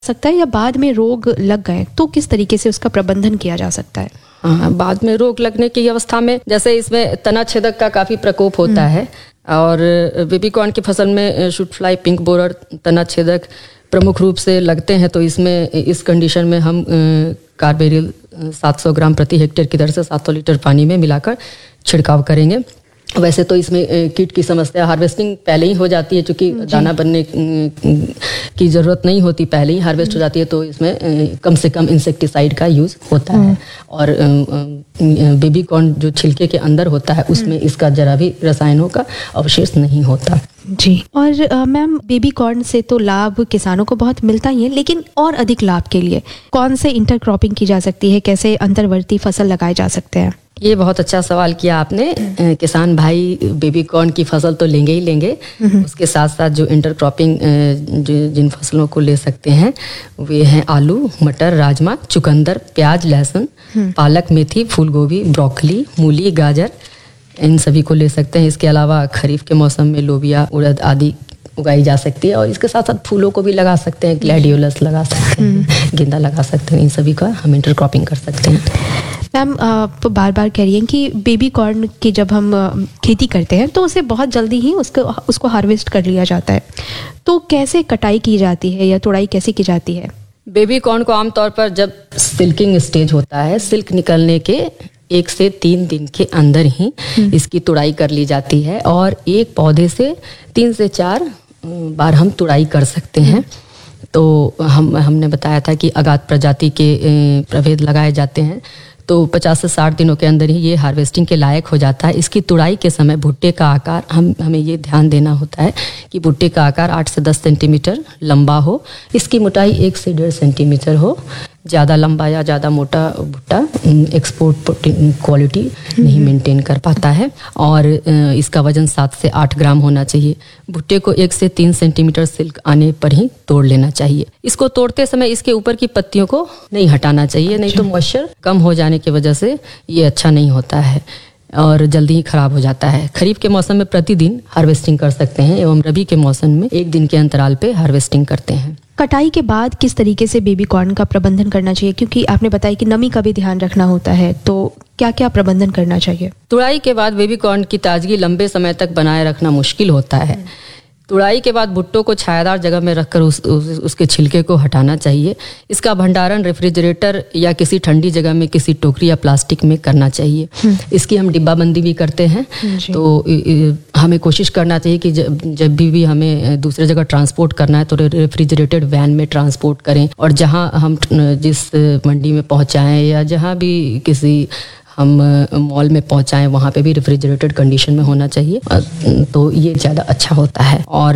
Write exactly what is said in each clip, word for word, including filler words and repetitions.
सकता है या बाद में रोग लग गए तो किस तरीके से उसका प्रबंधन किया जा सकता है? हाँ, बाद में रोग लगने की अवस्था में जैसे इसमें तना छेदक का काफी प्रकोप होता है और बेबी कॉर्न की फसल में शूट फ्लाई, पिंक बोरर, तना छेदक प्रमुख रूप से लगते हैं। तो इसमें इस कंडीशन में हम कार्बेरिल सात सौ ग्राम प्रति हेक्टेयर की दर से सात सौ लीटर पानी में मिलाकर छिड़काव करेंगे। वैसे तो इसमें कीट की समस्या हार्वेस्टिंग पहले ही हो जाती है, क्योंकि दाना बनने की ज़रूरत नहीं होती, पहले ही हार्वेस्ट हो जाती है। तो इसमें कम से कम इंसेक्टिसाइड का यूज़ होता है और बेबी कॉर्न जो छिलके के अंदर होता है उसमें इसका जरा भी रसायनों का अवशेष नहीं होता जी। और मैम, बेबी कॉर्न से तो लाभ किसानों को बहुत मिलता ही है, लेकिन और अधिक लाभ के लिए कौन से इंटरक्रॉपिंग की जा सकती है, कैसे अंतर्वर्ती फसल लगाए जा सकते हैं? ये बहुत अच्छा सवाल किया आपने। किसान भाई बेबी कॉर्न की फसल तो लेंगे ही लेंगे, उसके साथ साथ जो इंटरक्रॉपिंग जिन फसलों को ले सकते हैं वे हैं आलू, मटर, राजमा, चुकंदर, प्याज, लहसुन, पालक, मेथी, फूल गोभी, ब्रोकली, मूली, गाजर, इन सभी को ले सकते हैं। इसके अलावा खरीफ के मौसम में लोबिया, उड़द आदि उगाई जा सकती है और इसके साथ साथ फूलों को भी लगा सकते हैं, ग्लैडियोलस लगा सकते हैं, गेंदा लगा सकते हैं, इन सभी का हम इंटरक्रॉपिंग कर सकते हैं। मैम, आप बार बार कह रही हैं कि बेबी कॉर्न की जब हम खेती करते हैं तो उसे बहुत जल्दी ही उसको उसको हार्वेस्ट कर लिया जाता है, तो कैसे कटाई की जाती है या तोड़ाई कैसे की जाती है? बेबी कॉर्न को आमतौर पर जब सिल्किंग स्टेज होता है, सिल्क निकलने के एक से तीन दिन के अंदर ही इसकी तुड़ाई कर ली जाती है और एक पौधे से तीन से चार बार हम तुड़ाई कर सकते हैं। तो हम हमने बताया था कि अगाध प्रजाति के प्रभेद लगाए जाते हैं, तो पचास से साठ दिनों के अंदर ही ये हार्वेस्टिंग के लायक हो जाता है। इसकी तुड़ाई के समय भुट्टे का आकार हम हमें ये ध्यान देना होता है कि भुट्टे का आकार आठ से दस सेंटीमीटर लंबा हो, इसकी मोटाई एक से डेढ़ सेंटीमीटर हो। ज़्यादा लंबा या ज़्यादा मोटा भुट्टा एक्सपोर्ट क्वालिटी नहीं मेंटेन कर पाता है और इसका वजन सात से आठ ग्राम होना चाहिए। भुट्टे को एक से तीन सेंटीमीटर सिल्क आने पर ही तोड़ लेना चाहिए। इसको तोड़ते समय इसके ऊपर की पत्तियों को नहीं हटाना चाहिए, नहीं तो मॉइस्चर कम हो जाने की वजह से ये अच्छा नहीं होता है और जल्दी ही खराब हो जाता है। खरीफ के मौसम में प्रतिदिन हार्वेस्टिंग कर सकते हैं एवं रबी के मौसम में एक दिन के अंतराल पे हार्वेस्टिंग करते हैं। कटाई के बाद किस तरीके से बेबी कॉर्न का प्रबंधन करना चाहिए, क्योंकि आपने बताया कि नमी का भी ध्यान रखना होता है, तो क्या क्या प्रबंधन करना चाहिए? तुड़ाई के बाद बेबी कॉर्न की ताजगी लंबे समय तक बनाए रखना मुश्किल होता है। तुड़ाई के बाद भुट्टो को छायादार जगह में रखकर उस, उस, उसके छिलके को हटाना चाहिए। इसका भंडारण रेफ्रिजरेटर या किसी ठंडी जगह में किसी टोकरी या प्लास्टिक में करना चाहिए। इसकी हम डिब्बाबंदी भी करते हैं। तो हमें कोशिश करना चाहिए कि जब जब भी, भी हमें दूसरे जगह ट्रांसपोर्ट करना है तो रेफ्रिजरेटेड वैन में ट्रांसपोर्ट करें और जहाँ हम जिस मंडी में पहुँचाएँ या जहाँ भी किसी हम मॉल में पहुंचाएं वहाँ पे भी रेफ्रिजरेटेड कंडीशन में होना चाहिए, तो ये ज़्यादा अच्छा होता है। और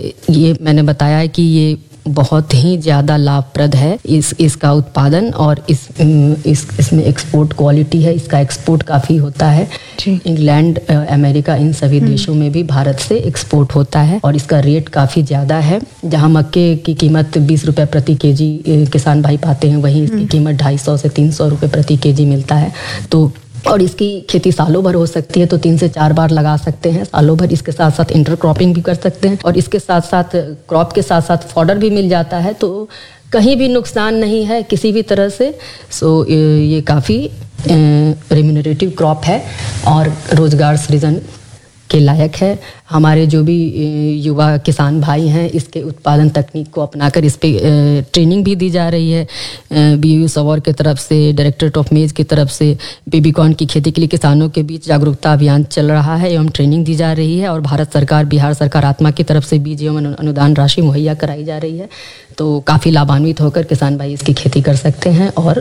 ये मैंने बताया है कि ये बहुत ही ज़्यादा लाभप्रद है इस इसका उत्पादन और इस इस इसमें एक्सपोर्ट क्वालिटी है, इसका एक्सपोर्ट काफ़ी होता है। इंग्लैंड, अमेरिका, इन सभी देशों में भी भारत से एक्सपोर्ट होता है और इसका रेट काफ़ी ज़्यादा है। जहाँ मक्के की कीमत बीस रुपये प्रति केजी किसान भाई पाते हैं, वहीं इसकी कीमत ढाई सौ से तीन सौ रुपये प्रति केजी मिलता है। तो और इसकी खेती सालों भर हो सकती है, तो तीन से चार बार लगा सकते हैं सालों भर। इसके साथ साथ इंटरक्रॉपिंग भी कर सकते हैं और इसके साथ साथ क्रॉप के साथ साथ फॉडर भी मिल जाता है, तो कहीं भी नुकसान नहीं है किसी भी तरह से। सो ये काफ़ी रेम्यूनरेटिव क्रॉप है और रोज़गार सृजन के लायक है। हमारे जो भी युवा किसान भाई हैं इसके उत्पादन तकनीक को अपनाकर इस पे ट्रेनिंग भी दी जा रही है। बी यू सवॉर की तरफ से, डायरेक्टरेट ऑफ मेज की तरफ से बेबी कॉर्न की खेती के लिए किसानों के बीच जागरूकता अभियान चल रहा है एवं ट्रेनिंग दी जा रही है और भारत सरकार, बिहार सरकार आत्मा की तरफ से बीज एवं अनुदान राशि मुहैया कराई जा रही है। तो काफ़ी लाभान्वित होकर किसान भाई इसकी खेती कर सकते हैं और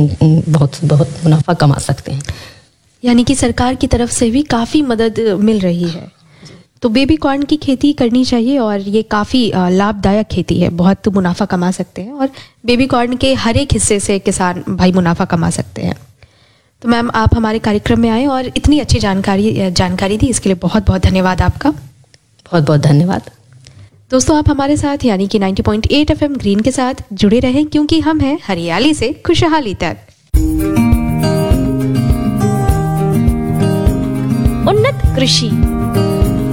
बहुत बहुत मुनाफा कमा सकते हैं। यानी कि सरकार की तरफ से भी काफ़ी मदद मिल रही है। तो बेबी कॉर्न की खेती करनी चाहिए और ये काफ़ी लाभदायक खेती है, बहुत मुनाफा कमा सकते हैं और बेबी कॉर्न के हर एक हिस्से से किसान भाई मुनाफा कमा सकते हैं। तो मैम, आप हमारे कार्यक्रम में आए और इतनी अच्छी जानकारी जानकारी दी, इसके लिए बहुत बहुत धन्यवाद आपका। बहुत बहुत धन्यवाद। दोस्तों, आप हमारे साथ यानी कि नब्बे पॉइंट आठ एफ एम ग्रीन के साथ जुड़े रहें, क्योंकि हम हैं हरियाली से खुशहाली तक। उन्नत कृषि